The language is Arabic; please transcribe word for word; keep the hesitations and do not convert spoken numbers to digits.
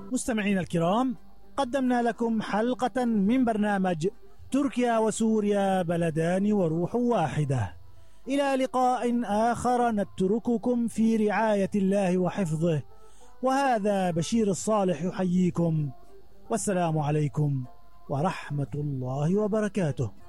مستمعين الكرام، قدمنا لكم حلقة من برنامج تركيا وسوريا بلدان وروح واحدة. إلى لقاء آخر نترككم في رعاية الله وحفظه، وهذا بشير الصالح يحييكم، والسلام عليكم ورحمة الله وبركاته.